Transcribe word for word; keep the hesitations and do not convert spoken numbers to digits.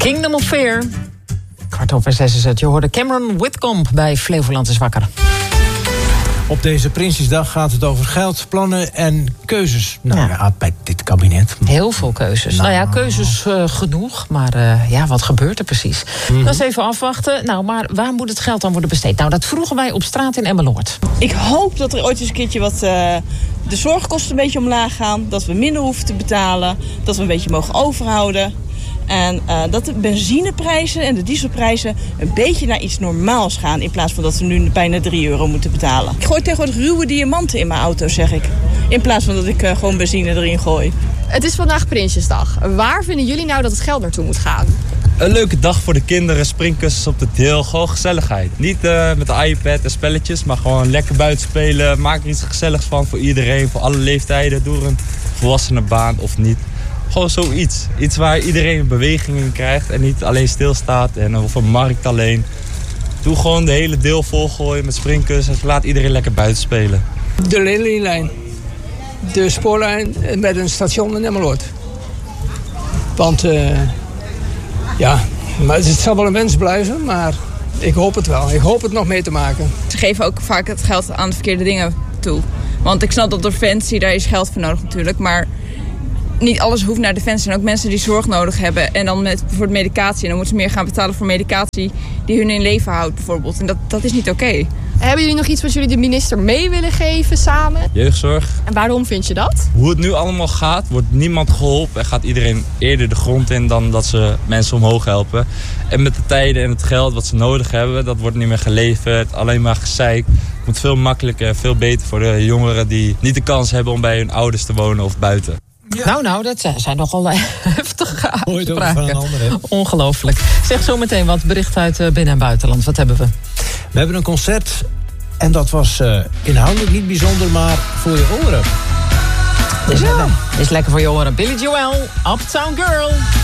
Kingdom of Fear. Kwart over zes is het. Je hoorde Cameron Whitcomb bij Flevoland is wakker. Op deze Prinsjesdag gaat het over geld, plannen en keuzes. Nou ja, Ja. bij dit kabinet. Heel veel keuzes. Nou, Nou. ja, keuzes uh, genoeg. Maar uh, ja, wat gebeurt er precies? Mhm. Dat is even afwachten. Nou, maar waar moet het geld dan worden besteed? Nou, dat vroegen wij op straat in Emmeloord. Ik hoop dat er ooit eens een keertje wat uh, de zorgkosten een beetje omlaag gaan. Dat we minder hoeven te betalen. Dat we een beetje mogen overhouden. En uh, dat de benzineprijzen en de dieselprijzen een beetje naar iets normaals gaan. In plaats van dat we nu bijna drie euro moeten betalen. Ik gooi tegenwoordig ruwe diamanten in mijn auto, zeg ik. In plaats van dat ik uh, gewoon benzine erin gooi. Het is vandaag Prinsjesdag. Waar vinden jullie nou dat het geld naartoe moet gaan? Een leuke dag voor de kinderen, springkussens op de deel, gewoon gezelligheid. Niet uh, met de iPad en spelletjes, maar gewoon lekker buiten spelen. Maak er iets gezelligs van voor iedereen, voor alle leeftijden. Doe een volwassenenbaan of niet. Gewoon zoiets. Iets waar iedereen een beweging in krijgt en niet alleen stilstaat en of een markt alleen. Doe gewoon de hele deel volgooien met springkussens. Laat iedereen lekker buiten spelen. De Lelylijn. De spoorlijn met een station in Emmeloord. Want uh, ja, maar het zal wel een wens blijven, maar ik hoop het wel. Ik hoop het nog mee te maken. Ze geven ook vaak het geld aan de verkeerde dingen toe. Want ik snap dat door Defensie, daar is geld voor nodig natuurlijk. Maar niet alles hoeft naar Defensie. Er zijn ook mensen die zorg nodig hebben. En dan met bijvoorbeeld medicatie. En dan moeten ze meer gaan betalen voor medicatie die hun in leven houdt bijvoorbeeld. En dat, dat is niet oké. Okay. Hebben jullie nog iets wat jullie de minister mee willen geven samen? Jeugdzorg. En waarom vind je dat? Hoe het nu allemaal gaat, wordt niemand geholpen. En gaat iedereen eerder de grond in dan dat ze mensen omhoog helpen. En met de tijden en het geld wat ze nodig hebben, dat wordt niet meer geleverd. Alleen maar gezeik. Het moet veel makkelijker en veel beter voor de jongeren die niet de kans hebben om bij hun ouders te wonen of buiten. Ja. Nou, nou, dat zijn nogal heftige uitspraken. Ander, Ongelooflijk. Zeg zo meteen wat bericht uit binnen- en buitenland. Wat hebben we? We hebben een concert en dat was uh, inhoudelijk niet bijzonder, maar voor je oren. Dus ja, is lekker voor je oren. Billy Joel, Uptown Girl.